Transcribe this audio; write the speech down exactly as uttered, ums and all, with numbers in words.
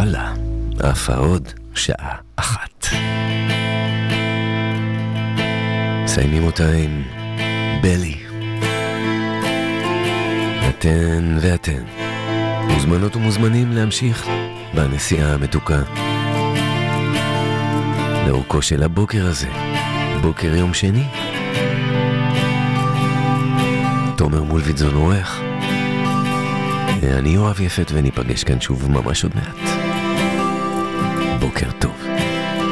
וואלה, עפה עוד שעה אחת. מסיימים אותה עם בלי. אתן ואתן מוזמנות ומוזמנים להמשיך בנסיעה המתוקה לאורכו של הבוקר הזה, בוקר יום שני. תומר מולביטזון עורך, אני יואב יפת וניפגש כאן שוב ממש עוד מעט.